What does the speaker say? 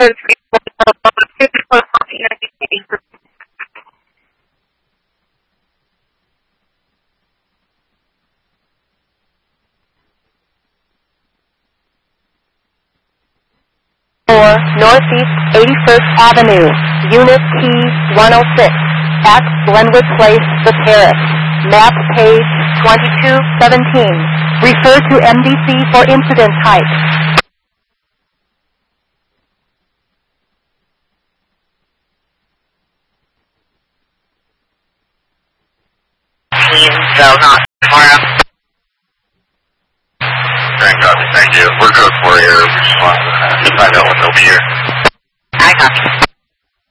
Northeast 81st Avenue, Unit T 106, at Glenwood Place, The Terrace. Map page 2217. Refer to MDC for incident type. Not tomorrow. Grand copy, thank you. We're good for you. We just want to find out when they'll be here. I copy.